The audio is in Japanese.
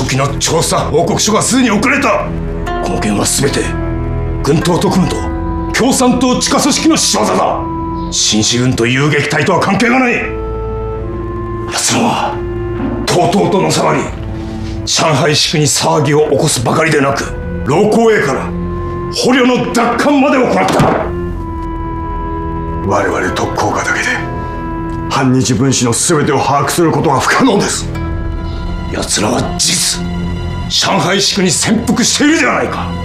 時の調査報告書がすでに遅れた。この件は全て軍党と組むと共産党地下組織の仕業だ。新四軍と遊撃隊とは関係がない。奴らはとうとうとのさばり上海市区に騒ぎを起こすばかりでなく、老公営から捕虜の奪還まで行った。 我々特攻科だけで反日分子の全てを把握することは不可能です。 奴らは事実上海市区に潜伏しているではないか。